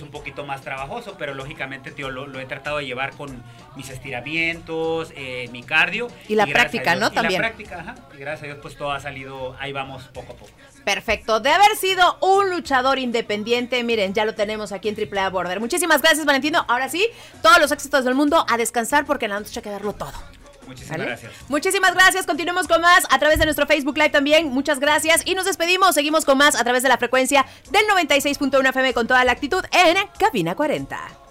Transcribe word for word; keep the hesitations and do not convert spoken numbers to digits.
un poquito más trabajoso, pero lógicamente, tío, lo, lo he tratado de llevar con mis estiramientos, eh, mi cardio. Y la y práctica, Dios, ¿no? Y También. la práctica, ajá. Y gracias a Dios, pues todo ha salido, ahí vamos poco a poco. Perfecto. De haber sido un luchador independiente, miren, ya lo tenemos aquí en Triple A Border. Muchísimas gracias, Valentino. Ahora sí, todos los éxitos del mundo a descansar porque en la noche hay que darlo todo. Muchísimas ¿Vale? gracias. Muchísimas gracias. Continuemos con más a través de nuestro Facebook Live también. Muchas gracias. Y nos despedimos. Seguimos con más a través de la frecuencia del noventa y seis punto uno F M con toda la actitud en Cabina cuarenta.